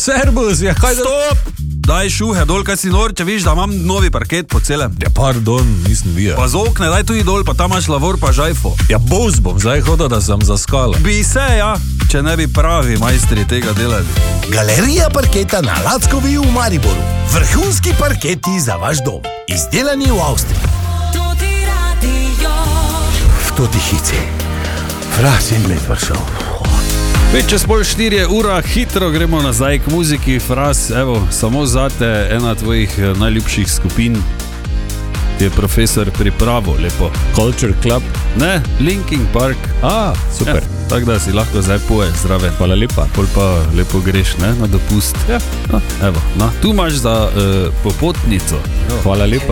servus, ja, kaj da... Stop! Daj šuhe dol, kaj si nor, če viš, da imam novi parket po celem. Ja, pardon, nisem videl. Pa z okne, daj tudi dol, pa tam imaš lavor pa žajfo. Ja, bos bom zdaj hodil, da sem zaskala. Bi se, ja, če ne bi pravi majstri tega delali. Galerija parketa na Lackovi v Mariboru. Vrhunski parketi za vaš dom. Izdelani v Avstriji. To ti hici. Fras in med vršal. Več čez pol 4 ura, hitro gremo nazaj k muziki. Fras, evo, samo zate ena tvojih najljubših skupin je profesor pripravo, lepo. Culture Club? Ne, Linkin Park. Super. Ja, tako da si lahko zdaj poje zdraven. Hvala lepa. Pol pa lepo greš, ne, na dopust. Ja. No, evo, no, tu imaš za popotnico. Hvala lepa.